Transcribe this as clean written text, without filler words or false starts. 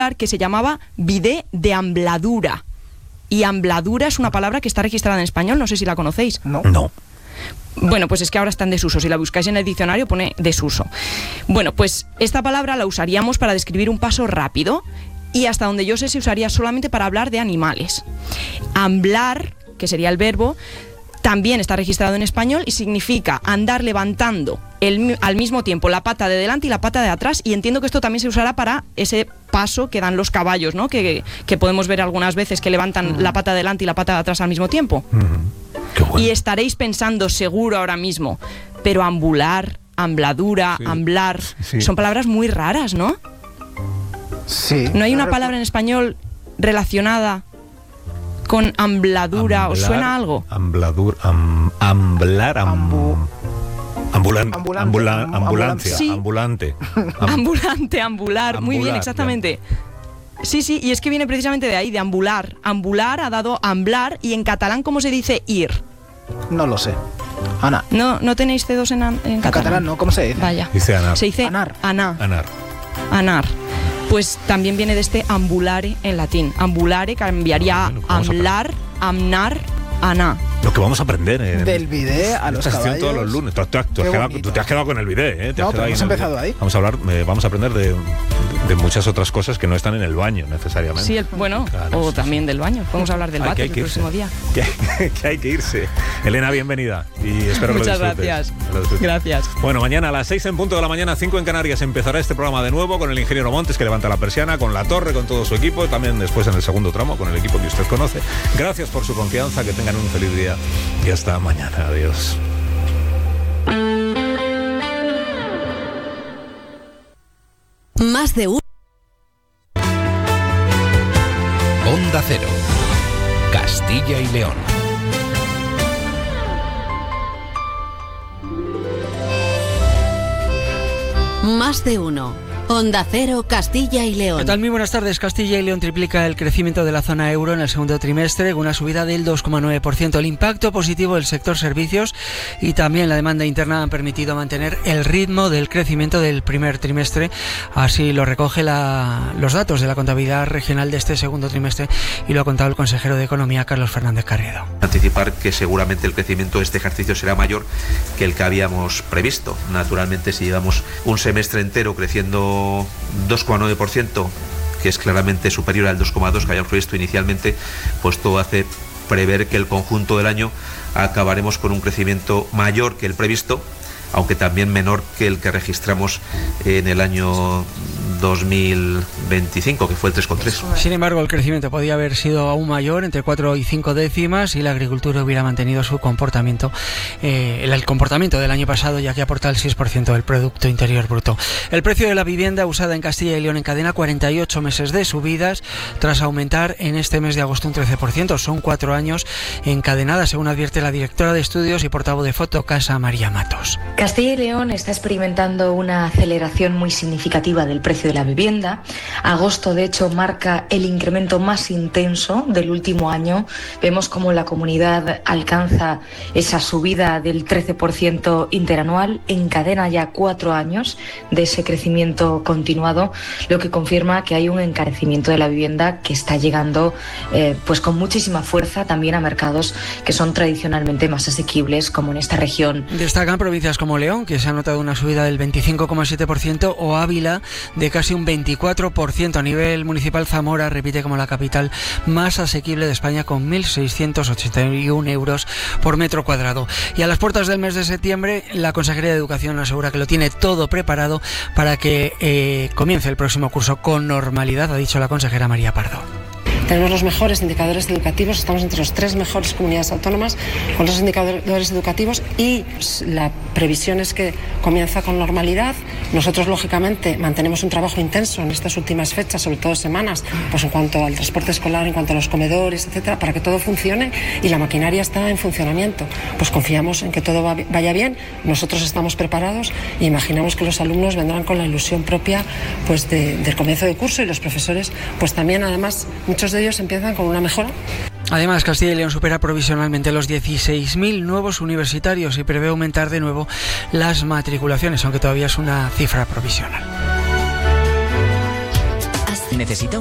que se llamaba bidé de ambladura. Y ambladura es una palabra que está registrada en español, no sé si la conocéis. No. Bueno, pues es que ahora está en desuso. Si la buscáis en el diccionario pone desuso. Bueno, pues esta palabra la usaríamos para describir un paso rápido y hasta donde yo sé se usaría solamente para hablar de animales. Amblar, que sería el verbo, también está registrado en español y significa andar levantando al mismo tiempo la pata de delante y la pata de atrás, y entiendo que esto también se usará para ese paso que dan los caballos, ¿no? Que podemos ver algunas veces que levantan la pata de delante y la pata de atrás al mismo tiempo. Qué bueno. Y estaréis pensando seguro ahora mismo, pero ambular, ambladura, Sí. amblar, Sí. son palabras muy raras, ¿no? Sí. ¿No hay una palabra en español relacionada con ambladura? ¿Os suena algo? Ambulancia. Sí. Ambulante. Ambulante, ambular, muy bien, Ambular, exactamente. Sí, sí, y es que viene precisamente de ahí, de ambular. Ambular ha dado amblar, y en catalán, ¿cómo se dice ir? No lo sé. Ana. ¿No tenéis C2 en En catalán? catalán no, ¿cómo se dice? Vaya. Dice anar. Se dice Anar. Anar. anar. Pues también viene de este ambulare en latín. Ambulare cambiaría a Bueno, vamos a amblar, amnar, aná. Lo que vamos a aprender Del bidé a los esta sección caballos. todos los lunes. Tú te has quedado con el bidé, ¿eh? Te has No, quedado pero ahí hemos en el empezado bidé. ahí. Vamos a hablar, vamos a aprender de muchas otras cosas que no están en el baño necesariamente. Sí, bueno, Claro, o sí, también del baño. Podemos hablar del Ay, que váter hay el que irse. próximo día. Que hay que irse. Elena, bienvenida. Y espero Muchas que lo disfrutes. gracias. Que lo disfrutes. Gracias. Bueno, mañana a las 6 en punto de la mañana, 5 en Canarias, empezará este programa de nuevo con el ingeniero Montes, que levanta la persiana, con La Torre, con todo su equipo, también después en el segundo tramo con el equipo que usted conoce. Gracias por su confianza, que tengan un feliz día y hasta mañana. Adiós. Más de uno. Onda Cero, Castilla y León. Más de uno. Onda Cero, Castilla y León. ¿Qué tal? Muy buenas tardes. Castilla y León triplica el crecimiento de la zona euro en el segundo trimestre, con una subida del 2,9%. El impacto positivo del sector servicios y también la demanda interna han permitido mantener el ritmo del crecimiento del primer trimestre. Así lo recoge los datos de la contabilidad regional de este segundo trimestre, y lo ha contado el consejero de Economía, Carlos Fernández Carriedo. Anticipar que seguramente el crecimiento de este ejercicio será mayor que el que habíamos previsto. Naturalmente, si llevamos un semestre entero creciendo 2,9%, que es claramente superior al 2,2% que habíamos previsto inicialmente, pues todo hace prever que el conjunto del año acabaremos con un crecimiento mayor que el previsto, aunque también menor que el que registramos en el año 2025, que fue el 3,3. Sin embargo, el crecimiento podía haber sido aún mayor, entre 4 y 5 décimas, y la agricultura hubiera mantenido su comportamiento, el comportamiento del año pasado, ya que aporta el 6% del Producto Interior Bruto. El precio de la vivienda usada en Castilla y León encadena 48 meses de subidas, tras aumentar en este mes de agosto un 13%. Son 4 años encadenadas, según advierte la directora de estudios y portavoz de Fotocasa, María Matos. Castilla y León está experimentando una aceleración muy significativa del precio de la vivienda. Agosto, de hecho, marca el incremento más intenso del último año. Vemos cómo la comunidad alcanza esa subida del 13% interanual, encadena ya 4 años de ese crecimiento continuado, lo que confirma que hay un encarecimiento de la vivienda que está llegando pues con muchísima fuerza también a mercados que son tradicionalmente más asequibles, como en esta región. Destacan provincias como León, que se ha notado una subida del 25,7%, o Ávila de casi un 24%. A nivel municipal, Zamora repite como la capital más asequible de España, con 1.681 euros por metro cuadrado. Y a las puertas del mes de septiembre, la Consejería de Educación asegura que lo tiene todo preparado para que comience el próximo curso con normalidad, ha dicho la consejera María Pardo. Tenemos los mejores indicadores educativos, estamos entre las 3 mejores comunidades autónomas con los indicadores educativos, y la previsión es que comienza con normalidad. Nosotros, lógicamente, mantenemos un trabajo intenso en estas últimas fechas, sobre todo semanas, pues en cuanto al transporte escolar, en cuanto a los comedores, etcétera, para que todo funcione, y la maquinaria está en funcionamiento. Pues confiamos en que todo vaya bien, nosotros estamos preparados e imaginamos que los alumnos vendrán con la ilusión propia pues del comienzo de curso, y los profesores pues también, además, muchos de ellos empiezan con una mejora. Además, Castilla y León supera provisionalmente los 16.000 nuevos universitarios y prevé aumentar de nuevo las matriculaciones, aunque todavía es una cifra provisional. Has ¿Necesita